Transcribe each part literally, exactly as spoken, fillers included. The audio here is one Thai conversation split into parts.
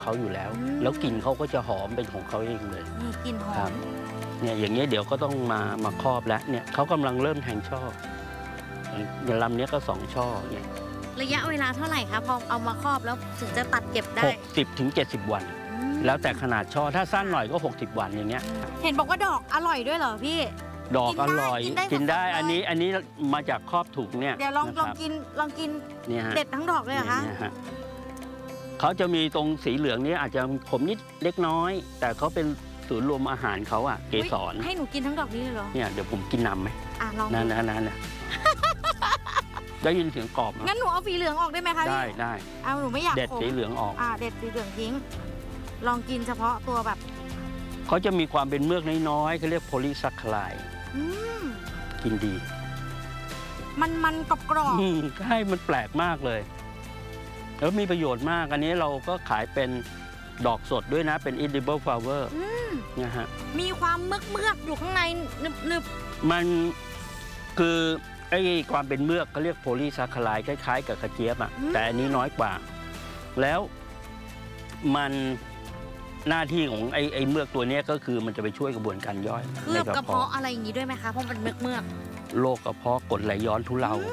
เขาอยู่แล้วแล้วกลิ่นเขาก็จะหอมเป็นของเขาเองเลยนี่กลิ่นหอมเนี่ยอย่างเงี้ยเดี๋ยวก็ต้องมามาครอบแล้วเนี่ยเขากำลังเริ่มแทงช่ออย่างลำนี้ก็สองช่อเนี่ยระยะเวลาเท่าไหร่คะพอเอามาครอบแล้วถึงจะตัดเก็บได้หกสิบถึงเจ็ดสิบวันแล้วแต่ขนาดช่อถ้าสั้นหน่อยก็หกสิบวันอย่างเงี้ยเห็นบอกว่าดอกอร่อยด้วยเหรอพี่ดอกอร่อยกินได้อันนี้อันนี้มาจากครอบถุงเนี่ยเดี๋ยวลองลองกินลองกินเด็ดทั้งดอกเลยเหรอคะเขาจะมีตรงสีเหลืองนี้อาจจะขมนิดเล็กน้อยแต่เขาเป็นศูนย์รวมอาหารเขาอะเกสรให้หนูกินทั้งดอกนี้เลยเหรอเนี่ยเดี๋ยวผมกินนำไหมอ่ะลองนั่นนั่นนั่นได้ยินเสียงกรอบงั้นหนูเอาสีเหลืองออกได้ไหมคะได้ได้เอาหนูไม่อยากเด็ดสีเหลืองออกอ่าเด็ดสีเหลืองทิ้งลองกินเฉพาะตัวแบบเขาจะมีความเป็นเมือกน้อยๆเขาเรียกโพลีซัคคาไรด์กินดีมันมันกรอบกรอบใช่มันแปลกมากเลยแล้วมีประโยชน์มากอันนี้เราก็ขายเป็นดอกสดด้วยนะเป็น edible flower นะฮะมีความเมือกเมือกอยู่ข้างในนึบๆมันคือไอ้ความเป็นเมือกเขาเรียกโพลีซัคคาไรด์คล้ายๆกับกระเจี๊ยบอ่ะแต่อันนี้น้อยกว่าแล้วมันหน้าที่ของไอ้ไอ้เมือกตัวนี้ก็คือมันจะไปช่วยกระบวนการย่อยเคลือบกระเพาะอะไรอย่างนี้ด้วยไหมคะเพราะมันเมือกเมือกโรคกระเพาะกรดไหลย้อนทุเลา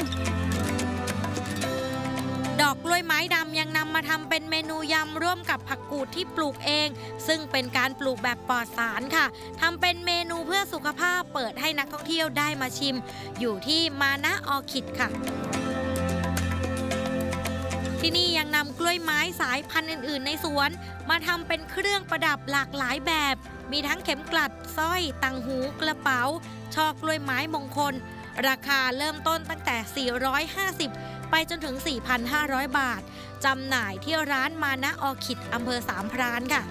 ดอกกล้วยไม้ดำยังนำมาทำเป็นเมนูยำร่วมกับผักกูดที่ปลูกเองซึ่งเป็นการปลูกแบบปลอดสารค่ะทำเป็นเมนูเพื่อสุขภาพเปิดให้นักท่องเที่ยวได้มาชิมอยู่ที่มานะออร์คิดค่ะที่นี่ยังนำกล้วยไม้สายพันธุ์อื่นๆในสวนมาทำเป็นเครื่องประดับหลากหลายแบบมีทั้งเข็มกลัดสร้อยต่างหูกระเป๋าช่อกล้วยไม้มงคลราคาเริ่มต้นตั้งแต่สี่ร้อยห้าสิบไปจนถึง สี่พันห้าร้อย บาทจำหน่ายที่ร้านมานะออร์คิดอำเภอสามพรานค่ะ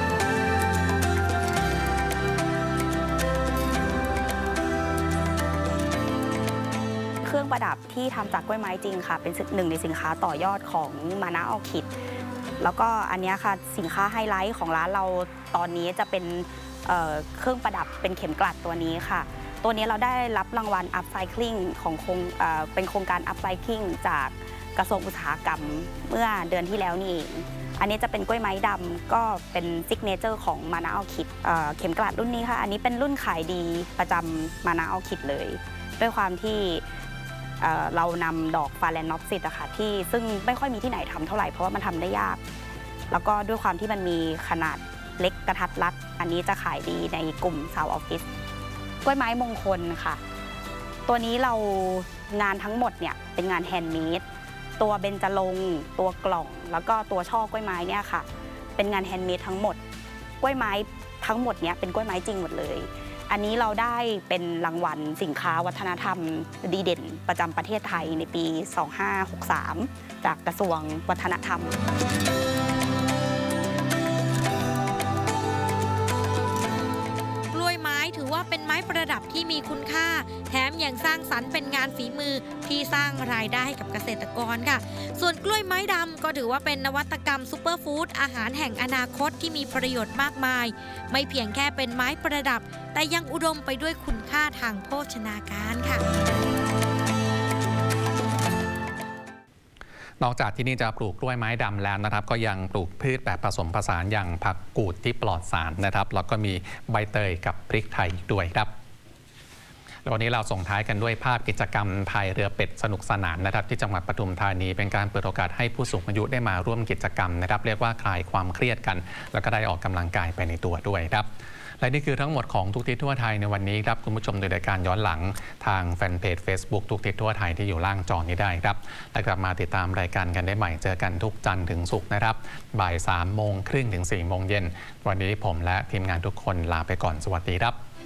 เครื่องประดับที่ทำจากกล้วยไม้จริงค่ะเป็นหนึ่งในสินค้าต่อยอดของมานะออร์คิดแล้วก็อันนี้ค่ะสินค้าไฮไลท์ของร้านเราตอนนี้จะเป็น เ, เครื่องประดับเป็นเข็มกลัดตัวนี้ค่ะตัวนี้เราได้รับรางวัล Upcycling ของโครงเอ่อเป็นโครงการ Upcycling จากกระทรวงอุตสาหกรรมเมื่อเดือนที่แล้วนี่เองอันนี้จะเป็นกล้วยไม้ดำก็เป็นซิกเนเจอร์ของมานะออร์คิดเข็มกลัดรุ่นนี้ค่ะอันนี้เป็นรุ่นขายดีประจำมานะออร์คิดเลยด้วยความที่เอ่อเรานำดอกฟาแลนนอปซิสอะค่ะที่ซึ่งไม่ค่อยมีที่ไหนทำเท่าไหร่เพราะว่ามันทำได้ยากแล้วก็ด้วยความที่มันมีขนาดเล็กกระทัดรัดอันนี้จะขายดีในกลุ่มชาวออฟฟิศกล้วยไม้มงคลค่ะตัวนี้เรางานทั้งหมดเนี่ยเป็นงานแฮนด์เมดตัวเบญจรงค์ตัวกล่องแล้วก็ตัวช่อกล้วยไม้เนี่ยค่ะเป็นงานแฮนด์เมดทั้งหมดกล้วยไม้ทั้งหมดเนี่ยเป็นกล้วยไม้จริงหมดเลยอันนี้เราได้เป็นรางวัลสินค้าวัฒนธรรมดีเด่นประจำประเทศไทยในปีสองพันห้าร้อยหกสิบสามจากกระทรวงวัฒนธรรมถือว่าเป็นไม้ประดับที่มีคุณค่าแถมยังสร้างสรรค์เป็นงานฝีมือที่สร้างรายได้กับเกษตรกรค่ะส่วนกล้วยไม้ดำก็ถือว่าเป็นนวัตกรรมซูเปอร์ฟู้ดอาหารแห่งอนาคตที่มีประโยชน์มากมายไม่เพียงแค่เป็นไม้ประดับแต่ยังอุดมไปด้วยคุณค่าทางโภชนาการค่ะนอกจากที่นี่จะปลูกกล้วยไม้ดำแล้วนะครับก็ยังปลูกพืชแบบผสมผสานอย่างผักกูดที่ปลอดสารนะครับแล้วก็มีใบเตยกับพริกไทยด้วยครับวันนี้เราส่งท้ายกันด้วยภาพกิจกรรมพายเรือเป็ดสนุกสนานนะครับที่จังหวัดปทุมธานีเป็นการเปิดโอกาสให้ผู้สูงอายุได้มาร่วมกิจกรรมนะครับเรียกว่าคลายความเครียดกันแล้วก็ได้ออกกำลังกายไปในตัวด้วยครับและนี่คือทั้งหมดของทุกทิศทั่วไทยในวันนี้ครับคุณผู้ชมดูรายการย้อนหลังทางแฟนเพจ Facebook ทุกทิศทั่วไทยที่อยู่ล่างจอนี้ได้ครับและกลับมาติดตามรายการกันได้ใหม่เจอกันทุกจันทร์ถึงศุกร์นะครับบ่ายสามโมงครึ่งถึงสี่โมงเย็นวันนี้ผมและทีมงานทุกคนลาไปก่อนสวัสดีครับ